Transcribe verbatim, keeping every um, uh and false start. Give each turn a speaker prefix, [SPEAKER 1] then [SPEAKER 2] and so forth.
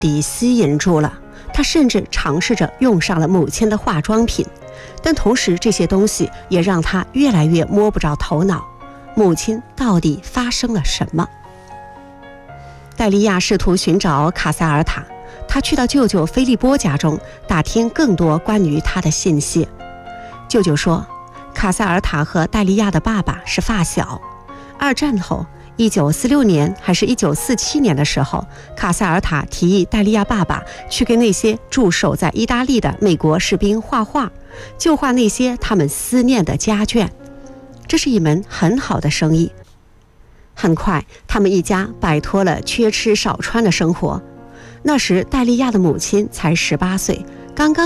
[SPEAKER 1] 底吸引住了，他甚至尝试着用上了母亲的化妆品，但同时这些东西也让他越来越摸不着头脑，母亲到底发生了什么？戴利亚试图寻找卡塞尔塔，他去到舅舅菲利波家中打听更多关于他的信息。舅舅说，卡塞尔塔和戴利亚的爸爸是发小。二战后一九四六年还是一九四七年的时候，卡塞尔塔提议戴利亚爸爸去给那些驻守在意大利的美国士兵画画，就画那些他们思念的家眷。这是一门很好的生意。很快他们一家摆脱了缺吃少穿的生活。那时戴利亚的母亲才十八岁，刚刚